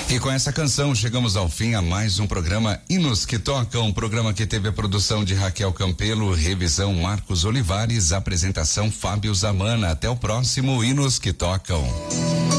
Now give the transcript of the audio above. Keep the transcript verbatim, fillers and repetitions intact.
E com essa canção chegamos ao fim a mais um programa Hinos que Tocam, um programa que teve a produção de Raquel Campelo, revisão Marcos Olivares, apresentação Fábio Zamana. Até o próximo Hinos que Tocam.